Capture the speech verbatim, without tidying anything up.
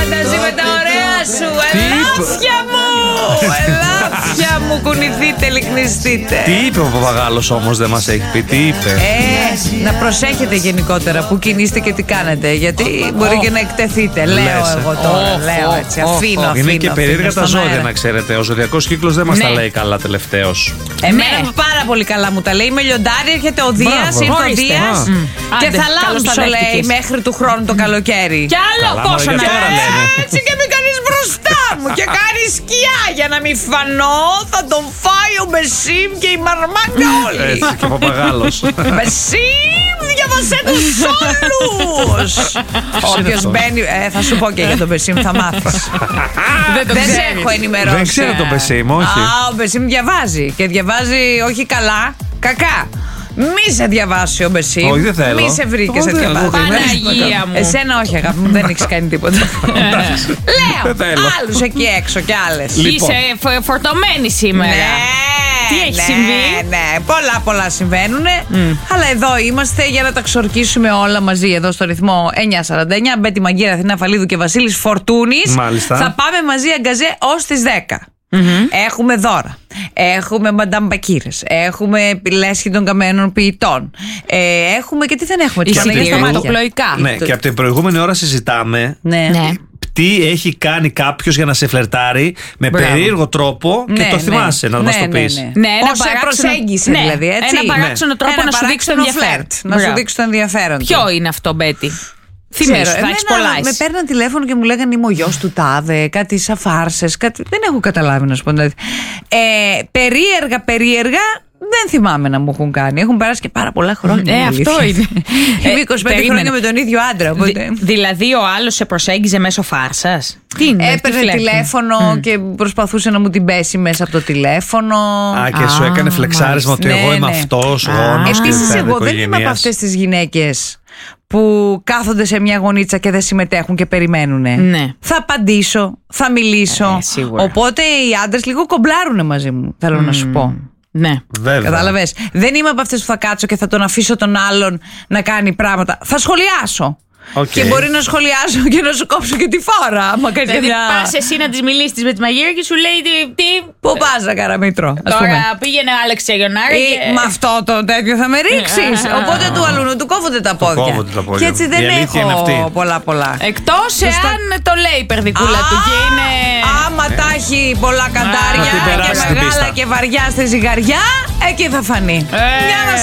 φάνταση με τα ωραία σου. Ελάφια μου. Ελάφια μου, κουνηθείτε, λυκνιστείτε. Τι είπε ο Παπαγάλος όμως, δεν μας έχει πει, τι είπε? Ε, να προσέχετε γενικότερα που κινείστε και τι κάνετε. Γιατί μπορεί και να εκτεθείτε. Λέω εγώ τώρα. Λέω έτσι. Αφήνω, αφήνω. Είναι και περίεργα τα ζώδια, να ξέρετε. Ο ζωδιακός κύκλος δεν μας τα λέει καλά τελευταίως. Εμένα πάρα πολύ καλά μου τα λέει. Είμαι λιοντάρι, έρχεται ο Δίας, ήρθε ο Δίας. Και θα λάμψω, λέει, μέχρι του χρόνου το καλοκαίρι. Κι άλλο πόσο να έτσι και με κάνεις μπροστά μου και κάνεις σκιά για να μην φανώ. Θα τον φάει ο Μπεσίμ και η Μαρμάκα όλοι. Έτσι και ο Παπαγάλος. Μπεσίμ, διαβασέ τους όλους. Όποιος μπαίνει, ε, θα σου πω και για τον Μπεσίμ, θα μάθεις. Δεν σε έχω ενημερώσει. Δεν ξέρω τον Μπεσίμ, όχι. Α, ο Μπεσίμ διαβάζει και διαβάζει όχι καλά, κακά. Μη σε διαβάσει ο Μπεσίμ. Όχι, δεν θέλω. Μη σε βρήκε σε διαβάσει. Παναγία μου. Εσένα όχι, αγάπη μου, δεν έχει κάνει τίποτα. Λέω άλλους εκεί έξω κι άλλες. Είσαι φορτωμένη σήμερα. Τι έχει ναι, συμβεί? Ναι, πολλά πολλά συμβαίνουν. Mm. Αλλά εδώ είμαστε για να τα ξορκίσουμε όλα μαζί. Εδώ στο ρυθμό εννιά σαράντα εννιά. Μπέτη Μαγκύρα, Αθηνά Φαλίδου και Βασίλης Φορτούνης. Μάλιστα. Θα πάμε μαζί αγκαζέ ως τις δέκα. Mm-hmm. Έχουμε δώρα. Έχουμε μαντάμ μπακύρες. Έχουμε λέσχη των καμένων ποιητών. Ε, έχουμε και τι δεν έχουμε. Εισιτηριοματοπλοϊκά. Ναι, και από την προηγούμενη ώρα συζητάμε. Ναι. Ναι. Τι έχει κάνει κάποιος για να σε φλερτάρει με Μπράβο. περίεργο τρόπο και ναι, το θυμάσαι ναι, να ναι, μας το ναι, πεις. ναι, ναι. ναι Πώς σε προσέγγισε ναι, δηλαδή, έτσι. Ένα παράξενο τρόπο ένα να σου δείξει το ενδιαφέρον. Να σου δείξει το ενδιαφέρον. Ποιο είναι αυτό, Μπέτη? Θυμήσου, θα έχεις πολλά. Με παίρναν τηλέφωνο και μου λέγανε είμαι ο γιος του τάδε, κάτι σαν φάρσες, κάτι... δεν έχω καταλάβει να σου πω. Ε, περίεργα, περίεργα. Δεν θυμάμαι να μου έχουν κάνει. Έχουν περάσει και πάρα πολλά χρόνια. Ε, αυτό είναι. Είμαι είκοσι πέντε χρόνια με τον ίδιο άντρα. Οπότε... Δη, δηλαδή ο άλλος σε προσέγγιζε μέσω φάρσας. Τι είναι, έπαιρνε τι τηλέφωνο mm. και προσπαθούσε να μου την πέσει μέσα από το τηλέφωνο. Α, και σου έκανε φλεξάρισμα ότι ναι, εγώ είμαι ναι. αυτός, γόνος. Επίσης, εγώ δεν είμαι από αυτές τις γυναίκες που κάθονται σε μια γωνίτσα και δεν συμμετέχουν και περιμένουνε. Ναι. Θα απαντήσω, θα μιλήσω. Ε, Οπότε οι άντρες λίγο κομπλάρουνε μαζί μου, θέλω mm. να σου πω. Ναι. Βέβαια. Κατάλαβες. Δεν είμαι από αυτές που θα κάτσω και θα τον αφήσω τον άλλον να κάνει πράγματα. Θα σχολιάσω. Okay. Και μπορεί να σχολιάσω και να σου κόψω και τη φόρα. Δηλαδή μια... πας εσύ να της μιλήσεις με τη Μαγείρα και σου λέει τι... τι... Πού πας να Καραμήτρο? Τώρα πήγαινε ο Άλεξ Αγιονάρη και... Με αυτό το τέτοιο θα με ρίξεις. Οπότε του αλλού του κόβονται τα πόδια. Κόβονται τα πόδια. Και έτσι δεν έχω πολλά πολλά. Εκτός εάν το λέει η περδικούλα του και είναι... Άμα τα έχει πολλά καντάρια και μεγάλα και βαριά στη ζυγαριά, εκεί θα φανεί.